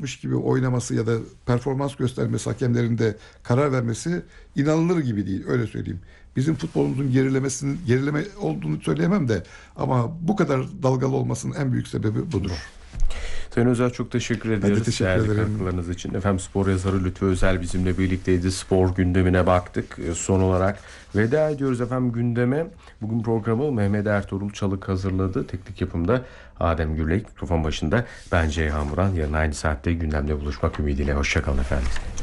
yokmuş gibi oynaması ya da performans göstermesi, hakemlerin de karar vermesi inanılır gibi değil, öyle söyleyeyim. Bizim futbolumuzun gerileme olduğunu söyleyemem de, ama bu kadar dalgalı olmasının en büyük sebebi budur. Sayın Özel, çok teşekkür Ben de ederiz teşekkür değerli ederim. katkılarınız için. Efendim, spor yazarı Lütfü Özel bizimle birlikteydi. Spor gündemine baktık. Son olarak veda ediyoruz efendim gündeme. Bugün programı Mehmet Ertuğrul Çalık hazırladı. Teknik yapımda Adem Gürlek, mikrofon başında ben Ceyhan Muran. Yarın aynı saatte gündemde buluşmak ümidiyle. Hoşçakalın efendim.